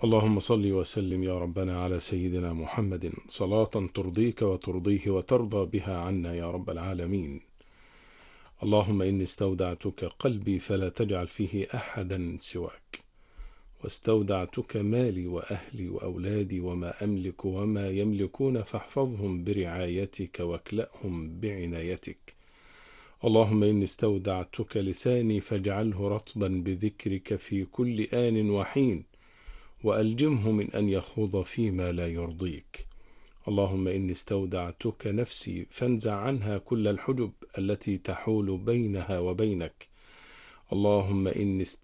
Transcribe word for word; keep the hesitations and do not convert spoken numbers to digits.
اللهم صل وسلم يا ربنا على سيدنا محمد صلاة ترضيك وترضيه وترضى بها عنا يا رب العالمين. اللهم إني استودعتك قلبي فلا تجعل فيه أحدا سواك، واستودعتك مالي وأهلي وأولادي وما أملك وما يملكون فاحفظهم برعايتك واكلأهم بعنايتك. اللهم إني استودعتك لساني فاجعله رطبا بذكرك في كل آن وحين، وألجمه من أن يخوض فيما لا يرضيك. اللهم إني استودعتك نفسي فانزع عنها كل الحجب التي تحول بينها وبينك. اللهم إني